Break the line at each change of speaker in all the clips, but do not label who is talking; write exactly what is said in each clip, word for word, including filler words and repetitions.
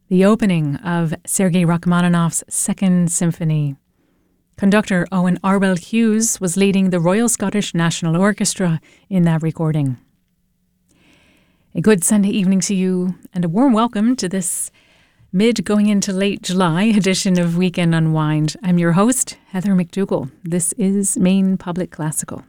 the opening of Sergei Rachmaninoff's Second Symphony. Conductor Owen Arwell Hughes was leading the Royal Scottish National Orchestra in that recording. A good Sunday evening to you, and a warm welcome to this mid going into late July edition of Weekend Unwind. I'm your host, Heather McDougall. This is Maine Public Classical.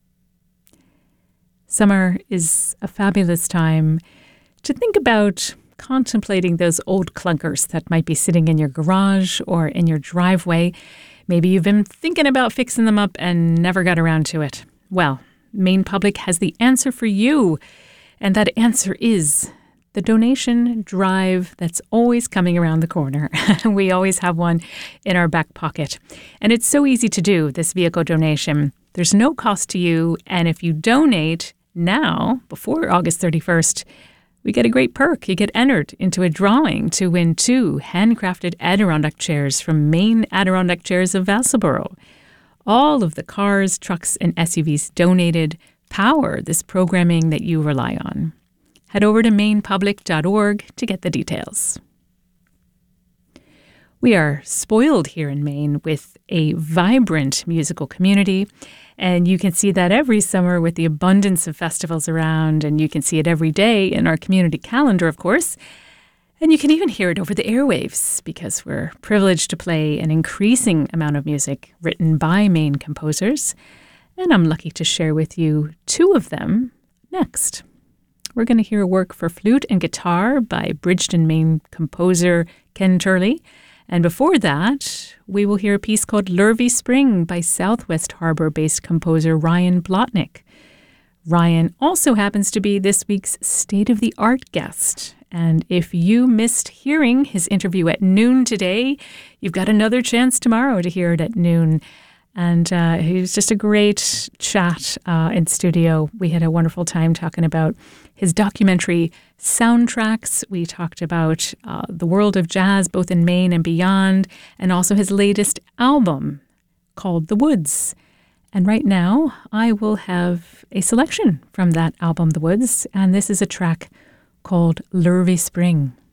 Summer is a fabulous time to think about contemplating those old clunkers that might be sitting in your garage or in your driveway. Maybe you've been thinking about fixing them up and never got around to it. Well, Maine Public has the answer for you, and that answer is the donation drive that's always coming around the corner. We always have one in our back pocket. And it's so easy to do, this vehicle donation. There's no cost to you, and if you donate now, before August thirty-first, we get a great perk. You get entered into a drawing to win two handcrafted Adirondack chairs from Maine Adirondack Chairs of Vassalboro. All of the cars, trucks, and S U Vs donated power this programming that you rely on. Head over to maine public dot org to get the details. We are spoiled here in Maine with a vibrant musical community, and you can see that every summer with the abundance of festivals around, and you can see it every day in our community calendar, of course. And you can even hear it over the airwaves because we're privileged to play an increasing amount of music written by Maine composers, and I'm lucky to share with you two of them next. We're going to hear a work for flute and guitar by Bridgeton, Maine composer Ken Turley. And before that, we will hear a piece called Lurvy Spring by Southwest Harbor-based composer Ryan Blotnick. Ryan also happens to be this week's state-of-the-art guest. And if you missed hearing his interview at noon today, you've got another chance tomorrow to hear it at noon. And uh, it was just a great chat uh, in studio. We had a wonderful time talking about his documentary soundtracks. We talked about uh, the world of jazz, both in Maine and beyond, and also his latest album called The Woods. And right now, I will have a selection from that album, The Woods, and this is a track called Lurvy Spring.